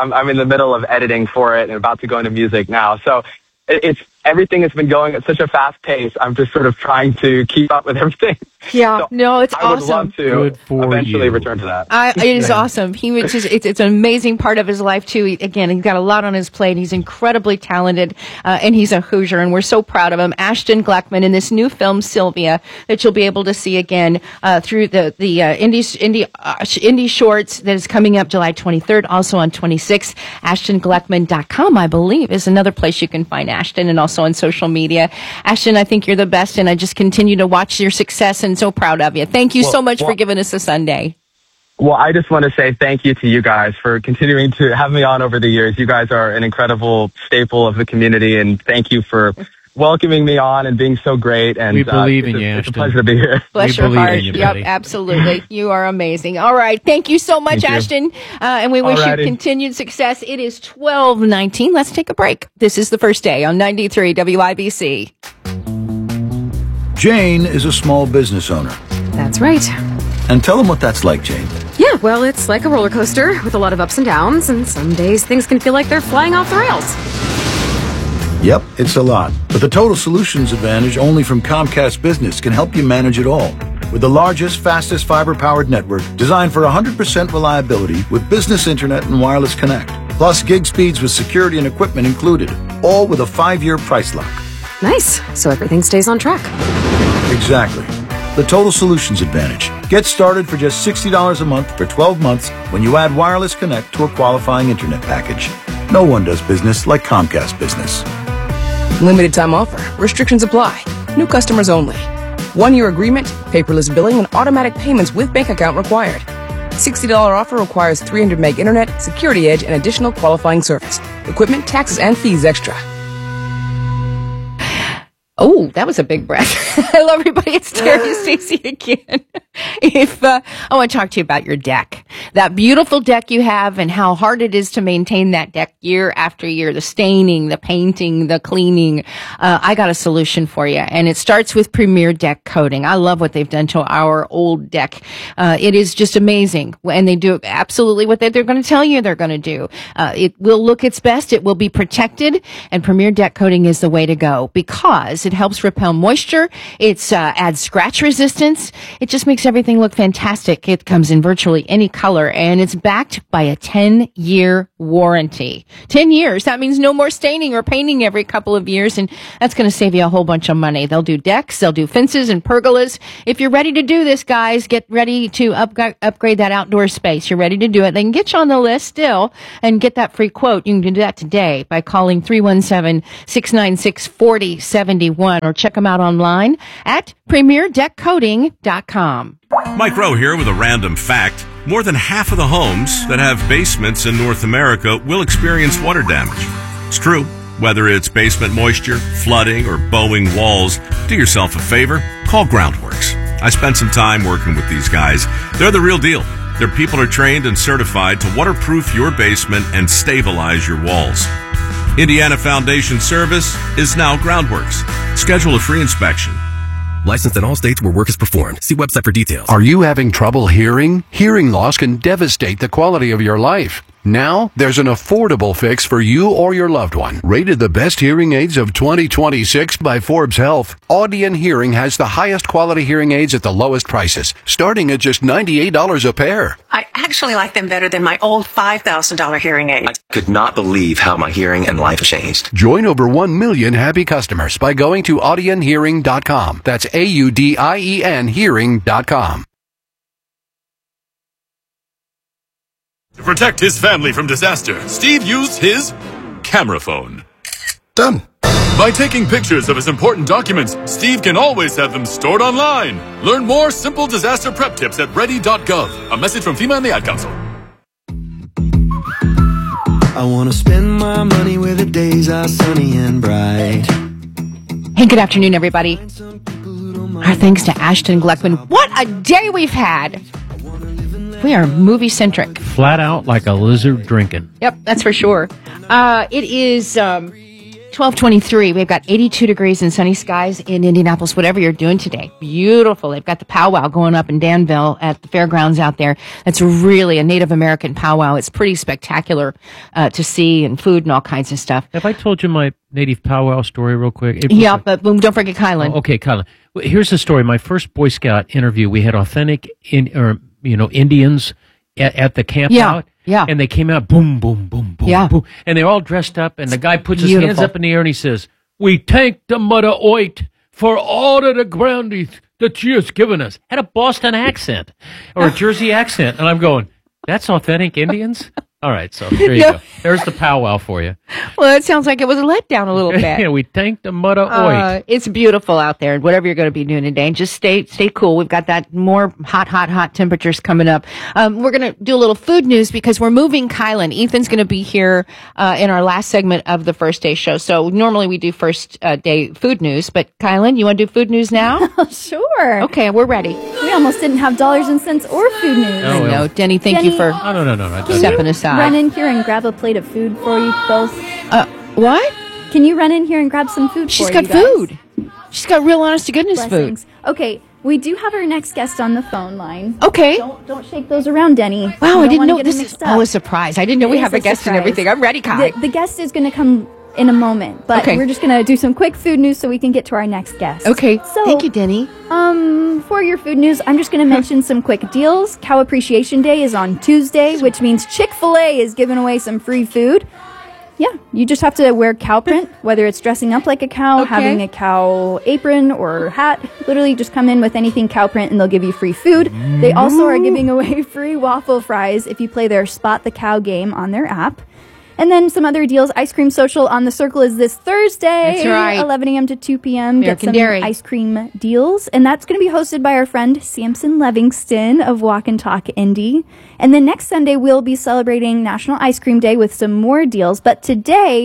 of editing for it and about to go into music now. So everything has been going at such a fast pace. I'm just sort of trying to keep up with everything. Yeah, so it's awesome. I would love to eventually return to that. It is awesome. It's an amazing part of his life, too. Again, he's got a lot on his plate. He's incredibly talented, and he's a Hoosier, and we're so proud of him. Ashton Gleckman in this new film, Sylvia, that you'll be able to see again through the Indie Shorts that is coming up July 23rd, also on 26th. AshtonGleckman.com, I believe, is another place you can find Ashton, and also on social media. Ashton, I think you're the best, and I just continue to watch your success and so proud of you. Thank you so much for giving us a Sunday. Well, I just want to say thank you to you guys for continuing to have me on over the years. You guys are an incredible staple of the community, and thank you for welcoming me on and being so great. And we believe in you, Ashton. It's a pleasure to be here. Bless your heart. Yep, absolutely. You are amazing. All right. Thank you so much, Ashton. And we wish you continued success. It is 12:19. Let's take a break. This is The First Day on 93 WIBC. Jane is a small business owner. That's right. And tell them what that's like, Jane. Yeah, well, it's like a roller coaster with a lot of ups and downs, and some days things can feel like they're flying off the rails. Yep, it's a lot. But the Total Solutions Advantage only from Comcast Business can help you manage it all. With the largest, fastest fiber-powered network designed for 100% reliability with business internet and wireless connect. Plus gig speeds with security and equipment included. All with a 5-year price lock. Nice. So everything stays on track. Exactly. The Total Solutions Advantage. Get started for just $60 a month for 12 months when you add wireless connect to a qualifying internet package. No one does business like Comcast Business. Limited time offer. Restrictions apply. New customers only. 1-year agreement, paperless billing, and automatic payments with bank account required. $60 offer requires 300 meg internet, security edge, and additional qualifying service. Equipment, taxes, and fees extra. Oh, that was a big breath. Hello, everybody. It's Terry Stacey again. I want to talk to you about your deck, that beautiful deck you have and how hard it is to maintain that deck year after year, the staining, the painting, the cleaning. I got a solution for you, and it starts with Premier Deck Coating. I love what they've done to our old deck. It is just amazing, and they do absolutely what they're going to tell you they're going to do. It will look its best. It will be protected, and Premier Deck Coating is the way to go because it helps repel moisture. It's adds scratch resistance. It just makes everything look fantastic. It comes in virtually any color, and it's backed by a 10-year warranty. 10 years. That means no more staining or painting every couple of years, and that's going to save you a whole bunch of money. They'll do decks, they'll do fences and pergolas. If you're ready to do this, guys, get ready to upgrade that outdoor space. You're ready to do it. They can get you on the list still and get that free quote. You can do that today by calling 317-696-4071 or check them out online at PremierDeckCoating.com. Mike Rowe here with a random fact. More than half of the homes that have basements in North America will experience water damage. It's true. Whether it's basement moisture, flooding, or bowing walls, do yourself a favor, call Groundworks. I spent some time working with these guys. They're the real deal. Their people are trained and certified to waterproof your basement and stabilize your walls. Indiana Foundation Service is now Groundworks. Schedule a free inspection. Licensed in all states where work is performed. See website for details. Are you having trouble hearing? Hearing loss can devastate the quality of your life. Now, there's an affordable fix for you or your loved one. Rated the best hearing aids of 2026 by Forbes Health, Audion Hearing has the highest quality hearing aids at the lowest prices, starting at just $98 a pair. I actually like them better than my old $5,000 hearing aid. I could not believe how my hearing and life changed. Join over 1 million happy customers by going to audionhearing.com. That's AUDIEN hearing.com. To protect his family from disaster, Steve used his camera phone. Done. By taking pictures of his important documents, Steve can always have them stored online. Learn more simple disaster prep tips at ready.gov. A message from FEMA and the Ad Council. I want to spend my money where the days are sunny and bright. Hey, good afternoon, everybody. Our thanks to Ashton Gleckman. What a day we've had. We are movie-centric. Flat out like a lizard drinking. Yep, that's for sure. It is 12:23. We've got 82 degrees and sunny skies in Indianapolis, whatever you're doing today. Beautiful. They've got the powwow going up in Danville at the fairgrounds out there. That's really a Native American powwow. It's pretty spectacular to see, and food and all kinds of stuff. Have I told you my native powwow story real quick? Yeah, but don't forget Kylan. Okay, Kylan. Here's the story. My first Boy Scout interview, we had authentic Indians at the camp out. Yeah. And they came out, boom, boom, boom, boom, boom. And they're all dressed up, and the guy puts his hands up in the air and he says, "We thank the Mother Oit for all of the ground that she has given us." Had a Boston accent or a Jersey accent. And I'm going, that's authentic Indians? All right, so there you go. There's the powwow for you. Well, it sounds like it was a letdown a little bit. Yeah, we thank the Mother Oit. It's beautiful out there, whatever you're going to be doing today. Just stay cool. We've got that more hot temperatures coming up. We're going to do a little food news because we're moving Kylan. Ethan's going to be here in our last segment of the first day show. So normally we do first day food news, but Kylan, you want to do food news now? Sure. Okay, we're ready. We almost didn't have dollars and cents or food news. I know. Denny, thank you for stepping aside. Run in here and grab a plate of food for you both. What? Can you run in here and grab some food She's for got you guys? food. She's got real honest to goodness Blessings. food. Okay, we do have our next guest on the phone line. Okay. Don't shake those around, Denny. Wow, I didn't know this is a surprise. I didn't know we have a guest and everything. I'm ready, Kai. The guest is going to come in a moment, but we're just going to do some quick food news so we can get to our next guest. Okay. So, thank you, Denny. For your food news, I'm just going to mention some quick deals. Cow Appreciation Day is on Tuesday, which means Chick-fil-A is giving away some free food. Yeah, you just have to wear cow print, whether it's dressing up like a cow, having a cow apron or hat. Literally just come in with anything cow print and they'll give you free food. They also are giving away free waffle fries if you play their Spot the Cow game on their app. And then some other deals. Ice Cream Social on the Circle is this Thursday. That's right. 11 a.m. to 2 p.m. American Get some Dairy. ice cream deals. And that's going to be hosted by our friend Samson Livingston of Walk and Talk Indy. And then next Sunday, we'll be celebrating National Ice Cream Day with some more deals. But today,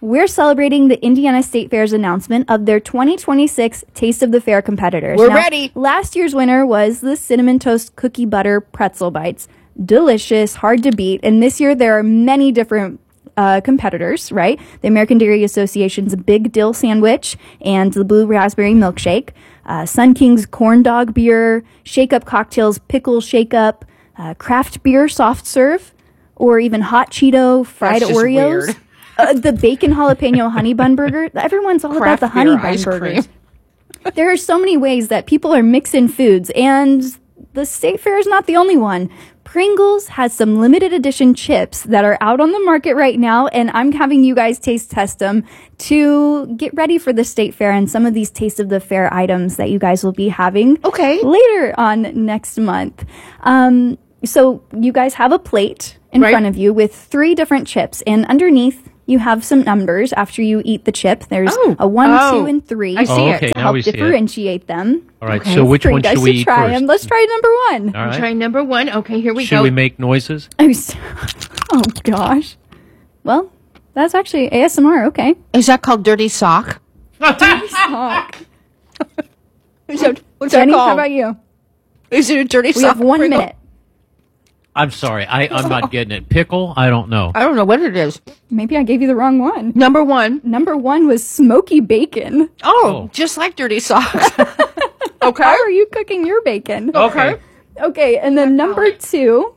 we're celebrating the Indiana State Fair's announcement of their 2026 Taste of the Fair competitors. We're ready. Last year's winner was the Cinnamon Toast Cookie Butter Pretzel Bites. Delicious, hard to beat. And this year there are many different competitors, right? The American Dairy Association's Big Dill Sandwich and the Blue Raspberry Milkshake. Sun King's Corn Dog Beer, Shake Up Cocktails Pickle Shake Up, Craft Beer Soft Serve, or even Hot Cheeto Fried Oreos. Weird. The Bacon Jalapeno Honey Bun Burger. Everyone's all about the honey bun burgers. There are so many ways that people are mixing foods, and the State Fair is not the only one. Pringles has some limited edition chips that are out on the market right now, and I'm having you guys taste test them to get ready for the State Fair and some of these Taste of the Fair items that you guys will be having later on next month. So you guys have a plate in front of you with 3 different chips, and underneath you have some numbers after you eat the chip. There's a 1, 2, and 3. I see it. To help differentiate them. All right, so which one should we eat try first? them. Let's try number 1. All right. Try number 1. Okay, here we go. Should we make noises? Oh, gosh. Well, that's actually ASMR. Okay. Is that called Dirty Sock? Dirty Sock. What's that Jenny, called? how about you? Is it a Dirty We Sock? have 1 Pringle? minute. I'm sorry. I'm not getting it. Pickle? I don't know. I don't know what it is. Maybe I gave you the wrong one. Number 1. Number 1 was smoky bacon. Oh, just like Dirty Socks. Okay. How are you cooking your bacon? Okay. Okay, and then number 2.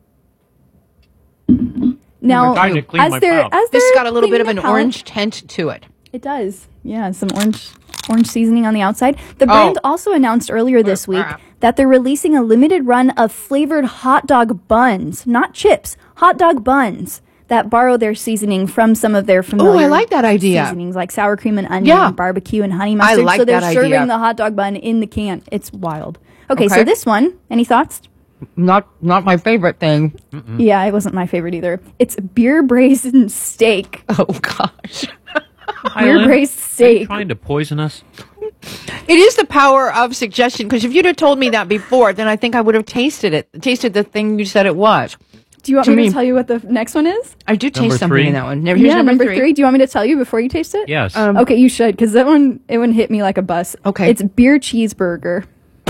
Now, trying to clean my mouth. This has got a little bit of an cleaning the orange tint to it. It does. Yeah, some orange seasoning on the outside. The brand also announced earlier this week that they're releasing a limited run of flavored hot dog buns, not chips, hot dog buns that borrow their seasoning from some of their familiar I like that idea. seasonings like sour cream and onion, barbecue and honey mustard. I like so they're that serving idea. the hot dog bun in the can. It's wild. Okay, so this one, any thoughts? Not my favorite thing. Yeah, it wasn't my favorite either. It's beer braised steak. Oh gosh. Beer braised steak. Trying to poison us? It is the power of suggestion, because if you'd have told me that before, then I think I would have tasted the thing you said it was. Do you want me to tell you what the next one is? I do taste Number something 3. in that one. Here's number 3. Do you want me to tell you before you taste it? Yes. Okay, you should, because that one, it wouldn't hit me like a bus. Okay. It's beer cheeseburger.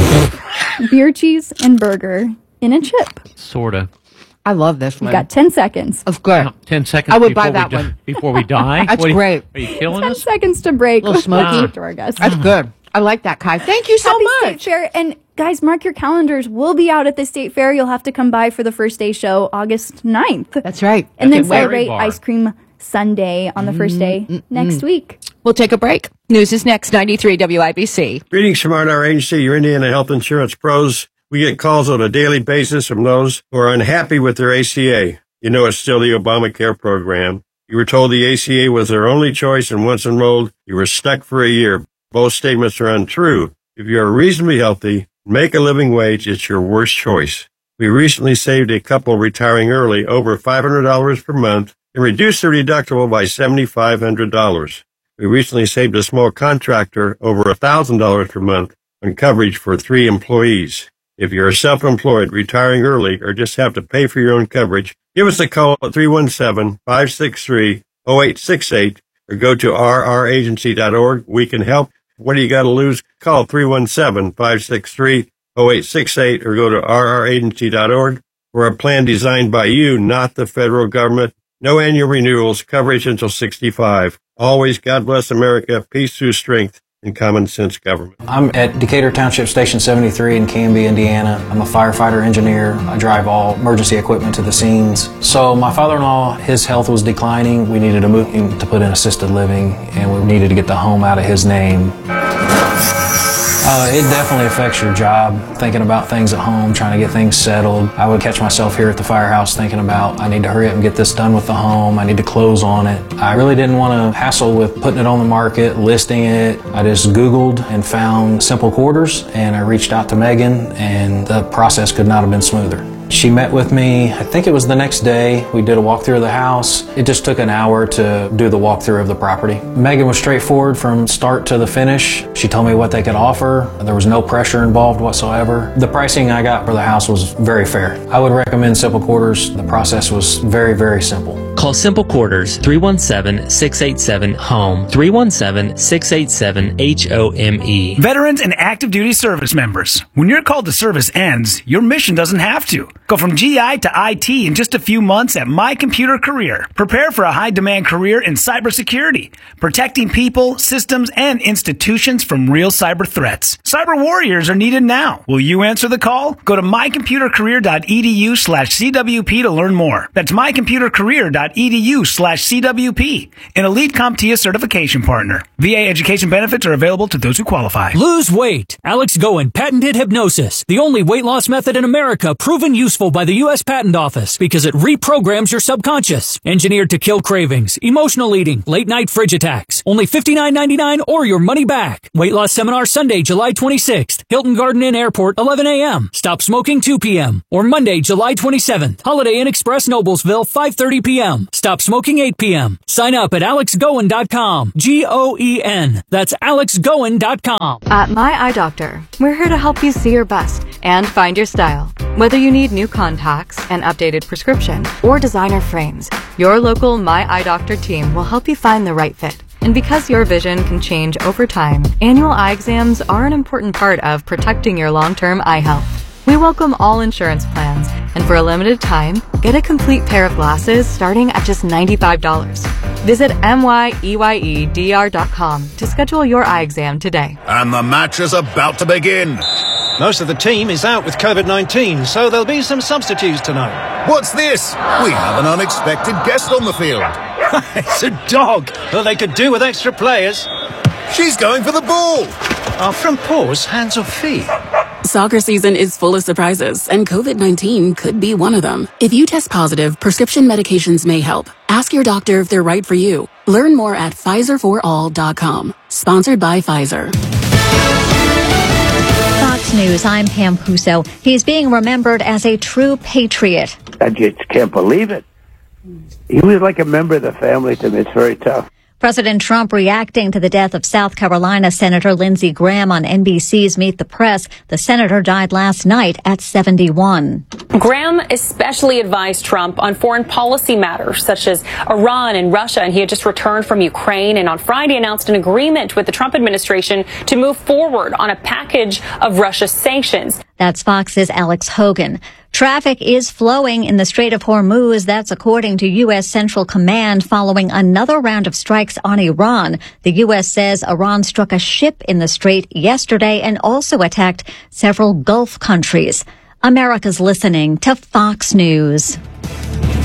Beer cheese and burger in a chip. Sorta. I love this one. You got 10 seconds. Of good. 10 seconds I would before buy that we one. Before we die? That's What great. Are you killing 10 us? seconds to break. A little smoky. To our guests. That's good. I like that, Kai. Thank you so Happy much. State Fair. And guys, mark your calendars. We'll be out at the State Fair. You'll have to come by for the first day show August 9th. That's right. And then At the Berry celebrate Bar. Ice Cream Sunday on the first day next week. We'll take a break. News is next. 93 WIBC. Greetings from our agency, your Indiana Health Insurance Pros. We get calls on a daily basis from those who are unhappy with their ACA. You know it's still the Obamacare program. You were told the ACA was their only choice, and once enrolled, you were stuck for a year. Both statements are untrue. If you are reasonably healthy, make a living wage, it's your worst choice. We recently saved a couple retiring early over $500 per month and reduced their deductible by $7,500. We recently saved a small contractor over $1,000 per month on coverage for 3 employees. If you're self-employed, retiring early, or just have to pay for your own coverage, give us a call at 317-563-0868 or go to rragency.org. We can help. What do you got to lose? Call 317-563-0868 or go to rragency.org for a plan designed by you, not the federal government. No annual renewals, coverage until 65. Always God bless America, peace through strength, and common sense government. I'm at Decatur Township Station 73 in Canby, Indiana. I'm a firefighter engineer. I drive all emergency equipment to the scenes. So my father-in-law, his health was declining. We needed to move him to put in assisted living, and we needed to get the home out of his name. It definitely affects your job, thinking about things at home, trying to get things settled. I would catch myself here at the firehouse thinking about, I need to hurry up and get this done with the home. I need to close on it. I really didn't want to hassle with putting it on the market, listing it. I just Googled and found Simple Quarters, and I reached out to Megan, and the process could not have been smoother. She met with me, I think it was the next day. We did a walkthrough of the house. It just took an hour to do the walkthrough of the property. Megan was straightforward from start to the finish. She told me what they could offer. There was no pressure involved whatsoever. The pricing I got for the house was very fair. I would recommend Simple Quarters. The process was very, very simple. Call Call Simple Quarters 317-687-HOME, 317-687-HOME. Veterans and active duty service members, when your call to service ends, your mission doesn't have to. Go from GI to IT in just a few months at My Computer Career. Prepare for a high-demand career in cybersecurity, protecting people, systems, and institutions from real cyber threats. Cyber warriors are needed now. Will you answer the call? Go to mycomputercareer.edu/CWP to learn more. That's mycomputercareer.edu/CWP, an Elite CompTIA certification partner. VA education benefits are available to those who qualify. Lose weight. Alex Goen patented hypnosis, the only weight loss method in America proven useful by the U.S. Patent Office because it reprograms your subconscious. Engineered to kill cravings, emotional eating, late night fridge attacks. Only $59.99 or your money back. Weight loss seminar Sunday, July 26th. Hilton Garden Inn Airport, 11 a.m. Stop smoking 2 p.m. Or Monday, July 27th. Holiday Inn Express Noblesville, 5:30 p.m. Stop smoking 8 p.m. Sign up at alexgoen.com. Goen. That's alexgoen.com. At My Eye Doctor, we're here to help you see your best and find your style. Whether you need new contacts, an updated prescription, or designer frames, your local My Eye Doctor team will help you find the right fit. And because your vision can change over time, annual eye exams are an important part of protecting your long-term eye health. We welcome all insurance plans, and for a limited time, get a complete pair of glasses starting at just $95. Visit myeyedr.com to schedule your eye exam today. And the match is about to begin. Most of the team is out with COVID-19, so there'll be some substitutes tonight. What's this? We have an unexpected guest on the field. It's a dog. Well, they could do with extra players. She's going for the ball. Are front paws hands or feet? Soccer season is full of surprises, and COVID-19 could be one of them. If you test positive, prescription medications may help. Ask your doctor if they're right for you. Learn more at PfizerForAll.com. Sponsored by Pfizer. Fox News, I'm Pam Puso. He's being remembered as a true patriot. I just can't believe it. He was like a member of the family to me. It's very tough. President Trump reacting to the death of South Carolina Senator Lindsey Graham on NBC's Meet the Press. The senator died last night at 71. Graham especially advised Trump on foreign policy matters such as Iran and Russia, and he had just returned from Ukraine and on Friday announced an agreement with the Trump administration to move forward on a package of Russia sanctions. That's Fox's Alex Hogan. Traffic is flowing in the Strait of Hormuz. That's according to U.S. Central Command following another round of strikes on Iran. The U.S. says Iran struck a ship in the strait yesterday and also attacked several Gulf countries. America's listening to Fox News.